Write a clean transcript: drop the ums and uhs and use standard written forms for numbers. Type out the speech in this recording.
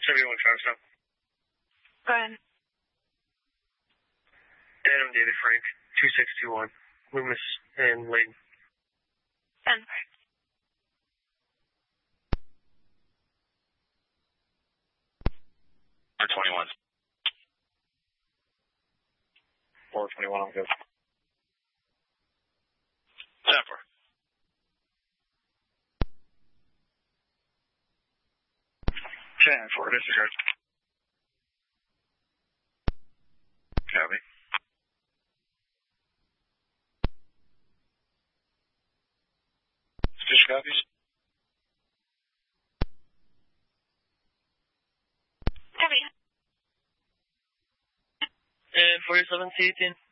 71 Charlestown. Go ahead. Adam David Frank, 2621, Loomis and Layton. 10. Or 21. 421, I'm good. 10-4. For disregard. Copy. Fish copies? Copy. And 47 C18.